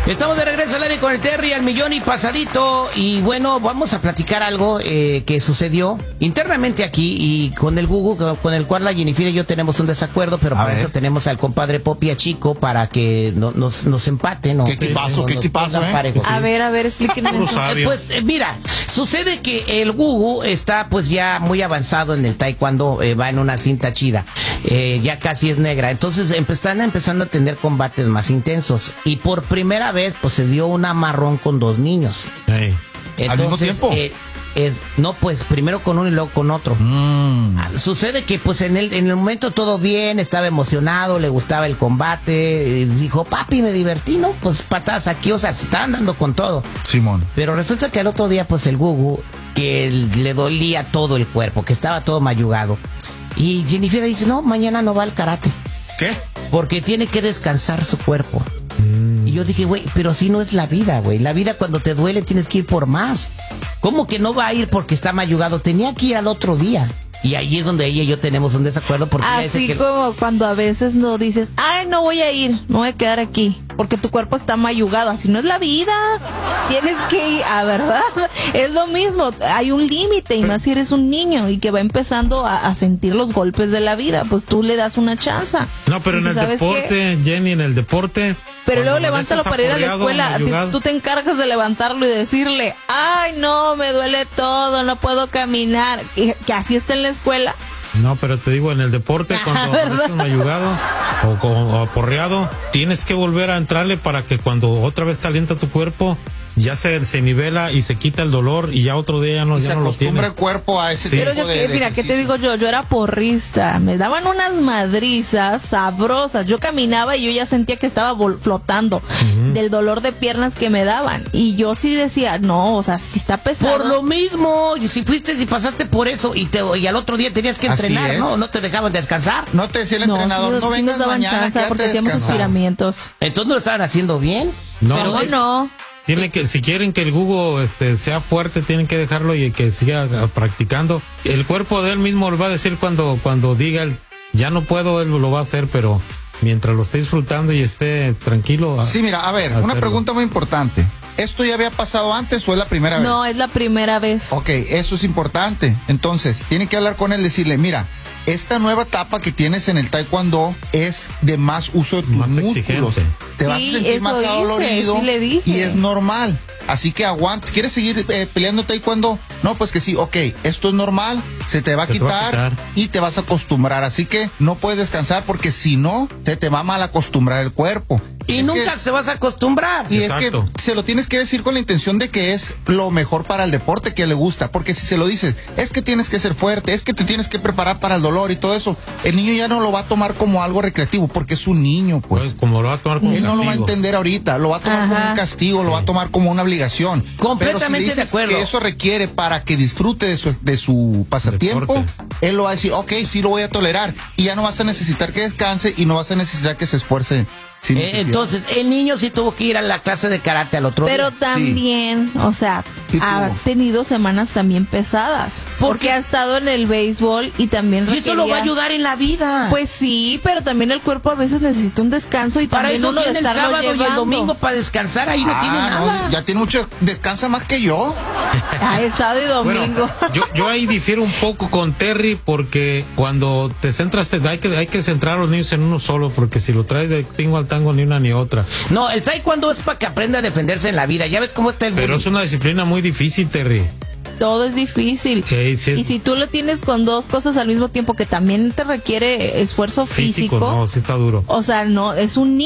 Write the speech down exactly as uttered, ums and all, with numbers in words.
Estamos de regreso al aire con el Terry al millón y pasadito. Y bueno, vamos a platicar algo eh, que sucedió internamente aquí y con el Gugu, con el cual la Jennifer y yo tenemos un desacuerdo, pero a por ver. eso tenemos al compadre Popi a Chico para que no, nos, nos empaten. ¿No? ¿Qué equipazo? ¿Qué equipazo, eh? Sí. A ver, a ver, explíquenme eso. Eh, pues eh, mira, sucede que el Gugu está pues ya muy avanzado en el taekwondo, eh, va en una cinta chida, eh, ya casi es negra. Entonces están empezando a tener combates más intensos y por primera vez pues se dio un amarrón con dos niños. Hey. Entonces, ¿al mismo tiempo? Eh, es, no, pues primero con uno y luego con otro. Mm. Sucede que pues en el, en el momento todo bien, estaba emocionado, le gustaba el combate, dijo, papi, me divertí, ¿no? Pues patadas aquí, o sea, se estaban dando con todo. Simón. Pero resulta que al otro día pues el Gugu, que le dolía todo el cuerpo, que estaba todo mayugado. Y Jennifer dice, no, mañana no va al karate. ¿Qué? Porque tiene que descansar su cuerpo. Mm. Y yo dije, güey, pero así no es la vida, güey. La vida cuando te duele tienes que ir por más. ¿Cómo que no va a ir porque está mayugado? Tenía que ir al otro día. Y ahí es donde ella y yo tenemos un desacuerdo. Porque Así que... como cuando a veces no dices, ay, no voy a ir, no voy a quedar aquí, porque tu cuerpo está mayugado. Así no es la vida. Tienes que ir, a verdad. Es lo mismo, hay un límite, y más si eres un niño y que va empezando a, a sentir los golpes de la vida, pues tú le das una chance. No, pero en el deporte, qué? Jenny, en el deporte... Pero luego levántalo para ir a la escuela. Te, tú te encargas de levantarlo y decirle, ay, no, me duele todo, no puedo caminar. Que, que así está en la escuela. No, pero te digo, en el deporte, cuando estás mayugado o, o aporreado, tienes que volver a entrarle para que cuando otra vez te alienta tu cuerpo, ya se, se nivela y se quita el dolor y ya otro día ya no, ya no lo tiene. Se acostumbra el cuerpo a ese sí. tipo Pero yo, de, que, de mira, ¿qué te digo yo? Yo era porrista, me daban unas madrizas sabrosas, yo caminaba y yo ya sentía que estaba flotando uh-huh. del dolor de piernas que me daban, y yo sí decía, no, o sea, si está pesado. Por lo mismo, si fuiste y pasaste por eso y, te, y al otro día tenías que entrenar, ¿no? No te dejaban descansar. No te decía el no, entrenador, sí, no sí vengas nos daban mañana, chance porque hacíamos estiramientos. Entonces no lo estaban haciendo bien. No, pero no. no. Tiene que, si quieren que el Gugu este, sea fuerte, tienen que dejarlo y que siga practicando. El cuerpo de él mismo lo va a decir cuando, cuando diga, el, ya no puedo, él lo va a hacer, pero mientras lo esté disfrutando y esté tranquilo. A, sí, mira, a ver, a una pregunta muy importante. ¿Esto ya había pasado antes o es la primera vez? No, es la primera vez. Ok, eso es importante. Entonces, tiene que hablar con él y decirle, mira, esta nueva etapa que tienes en el taekwondo es de más uso de tus más músculos. Exigente. Te vas sí, a sentir más adolorido sí le dije. y es normal. Así que aguanta. ¿Quieres seguir eh, peleando taekwondo? No, pues que sí, ok, esto es normal, se te va a, se quitar, te va a quitar y te vas a acostumbrar. Así que no puedes descansar porque si no, se te va a mal acostumbrar el cuerpo. Y es nunca que, te vas a acostumbrar. Y Exacto. es que se lo tienes que decir con la intención de que es lo mejor para el deporte que le gusta. Porque si se lo dices, es que tienes que ser fuerte, es que te tienes que preparar para el dolor y todo eso, el niño ya no lo va a tomar como algo recreativo porque es un niño, pues. pues como lo va a tomar como Él un no castigo. lo va a entender ahorita, lo va a tomar Ajá. como un castigo, sí. lo va a tomar como una obligación. Completamente Pero si de acuerdo. Que eso requiere para que disfrute de su, de su pasatiempo, Deporte. Él lo va a decir, ok, sí lo voy a tolerar. Y ya no vas a necesitar que descanse y no vas a necesitar que se esfuerce. Eh, entonces, el niño sí tuvo que ir a la clase de karate al otro Pero día. Pero también, sí. o sea, sí, ha tuvo. tenido semanas también pesadas. Porque ha estado en el béisbol y también requería... Y eso lo va a ayudar en la vida. Pues sí, pero también el cuerpo a veces necesita un descanso y para también eso uno tiene de el sábado llevando. y el domingo para descansar, ahí ah, no tiene no, nada. Ya tiene mucho, descansa más que yo. Ay, el sábado y domingo. Bueno, yo, yo ahí difiero un poco con Terry porque cuando te centras, hay que, hay que centrar a los niños en uno solo, porque si lo traes de tingo al tango ni una ni otra. No, el taekwondo es para que aprenda a defenderse en la vida. Ya ves cómo está el Pero bullying. Es una disciplina muy difícil, Terry. Todo es difícil. Okay, sí es... Y si tú lo tienes con dos cosas al mismo tiempo que también te requiere esfuerzo físico. Físico, no, sí está duro. O sea, no, es un